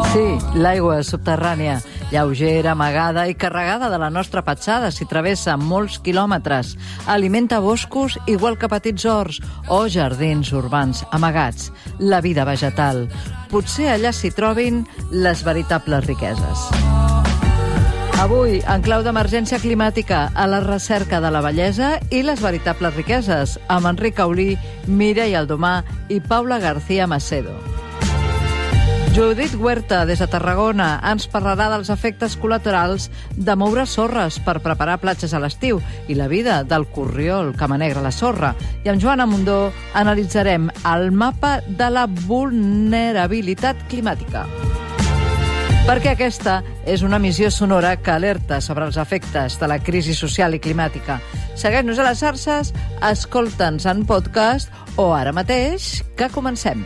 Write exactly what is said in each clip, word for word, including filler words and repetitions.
Sí, l'aigua subterrània, lleugera, amagada i carregada de la nostra petjada si travessa molts quilòmetres. Alimenta boscos igual que petits horts o jardins urbans amagats. La vida vegetal. Potser allà s'hi trobin les veritables riqueses. Avui, en clau d'emergència climàtica, a la recerca de la bellesa i les veritables riqueses, amb Enric Aulí, Mireia Aldomà i Paula García Macedo. Judit Huerta, des de Tarragona, ens parlarà dels efectes col·laterals de moure sorres per preparar platges a l'estiu i la vida del corriol que manegra la sorra. I amb Joana Mundó analitzarem el mapa de la vulnerabilitat climàtica. Perquè aquesta és una missió sonora que alerta sobre els efectes de la crisi social i climàtica. Segueix-nos a les xarxes, escolta'ns en podcast o ara mateix que comencem.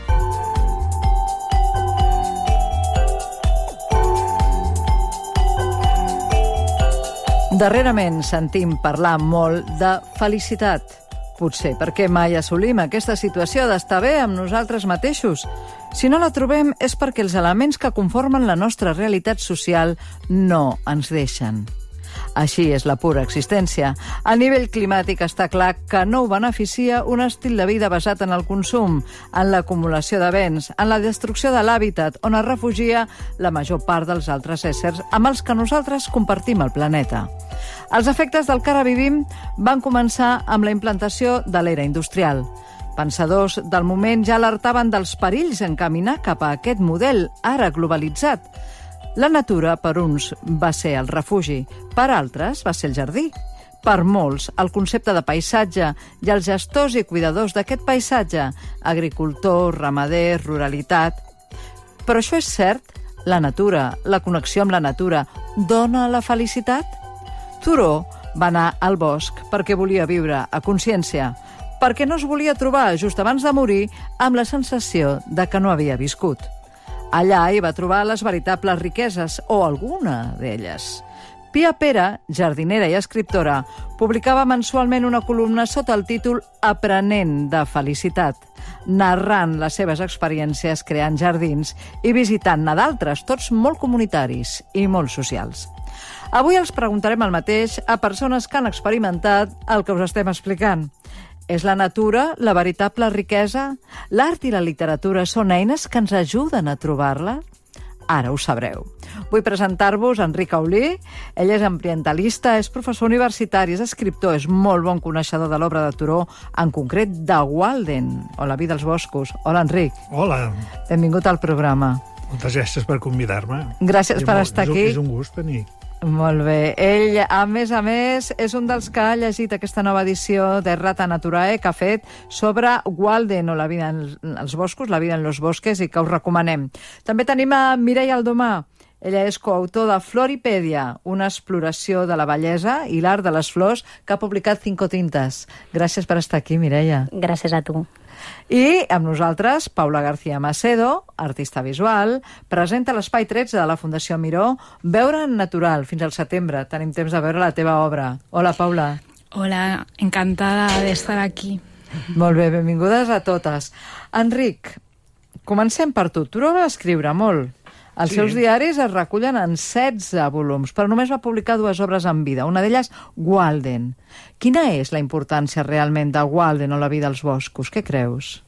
Darrerament sentim parlar molt de felicitat. Potser perquè mai assolim aquesta situació d'estar bé amb nosaltres mateixos. Si no la trobem és perquè els elements que conformen la nostra realitat social no ens deixen. Així és la pura existència. A nivell climàtic està clar que no ho beneficia un estil de vida basat en el consum, en l'acumulació de béns, en la destrucció de l'hàbitat, on es refugia la major part dels altres éssers amb els que nosaltres compartim el planeta. Els efectes del que ara vivim van començar amb la implantació de l'era industrial. Pensadors del moment ja alertaven dels perills en caminar cap a aquest model, ara globalitzat. La natura, per uns, va ser el refugi, per altres va ser el jardí. Per molts, el concepte de paisatge i els gestors i cuidadors d'aquest paisatge, agricultors, ramaders, ruralitat. Però això és cert? La natura, la connexió amb la natura, dona la felicitat? Thoreau va anar al bosc perquè volia viure a consciència, perquè no es volia trobar just abans de morir amb la sensació de que no havia viscut. Allà hi va trobar les veritables riqueses, o alguna d'elles. Pia Pera, jardinera i escriptora, publicava mensualment una columna sota el títol Aprenent de felicitat, narrant les seves experiències creant jardins i visitant-ne d'altres, tots molt comunitaris i molt socials. Avui els preguntarem el mateix a persones que han experimentat el que us estem explicant. És la natura la veritable riquesa? L'art i la literatura són eines que ens ajuden a trobar-la? Ara ho sabreu. Vull presentar-vos Enric Aulí. Ell és ambientalista, és professor universitari, és escriptor, és molt bon coneixedor de l'obra de Thoreau, en concret de Walden, o La vida als boscos. Hola, Enric. Hola. Benvingut al programa. Moltes gràcies per convidar-me. Gràcies per estar aquí. És un gust venir. Molt bé. Ell, a més a més, és un dels que ha llegit aquesta nova edició de Rata Naturae que ha fet sobre Walden, o la vida en els boscos, la vida en los bosques, i que us recomanem. També tenim a Mireia Aldomà. Ella és coautor de Floripèdia, una exploració de la bellesa i l'art de les flors que ha publicat Cinco Tintes. Gràcies per estar aquí, Mireia. Gràcies a tu. I amb nosaltres, Paula García Macedo, artista visual, presenta l'Espai tretze de la Fundació Miró, Veure en Natural, fins al setembre. Tenim temps de veure la teva obra. Hola, Paula. Hola, encantada d'estar aquí. Molt bé, benvingudes a totes. Enric, comencem per tu. Tu no vas escriure molt. Els sí. seus diaris es recullen en setze volums, però només va publicar dues obres en vida, una d'elles Walden. Quina és la importància realment de Walden o La vida als boscos? Què creus?